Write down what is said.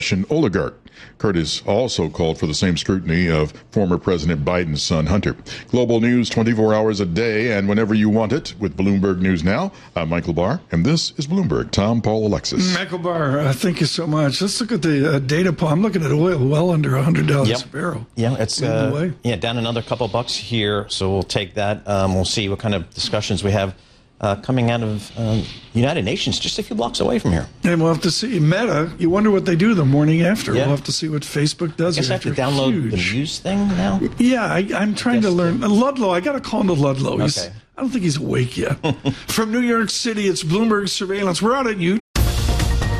oligarch. Curtis also called for the same scrutiny of former President Biden's son, Hunter. Global news 24 hours a day and whenever you want it with Bloomberg News Now. I'm Michael Barr, and this is Bloomberg. Tom, Paul, Alexis. Michael Barr, thank you so much. Let's look at the data point. I'm looking at oil well under $100 a barrel. Yeah, it's down another couple bucks here, so we'll take that. We'll see what kind of discussions we have coming out of United Nations, just a few blocks away from here. And we'll have to see. Meta, you wonder what they do the morning after. Yeah. We'll have to see what Facebook does. I guess I have to download the news thing now? Yeah, I'm trying to learn. Ludlow, I got to call him to Ludlow. I don't think he's awake yet. From New York City, it's Bloomberg Surveillance. We're out at YouTube.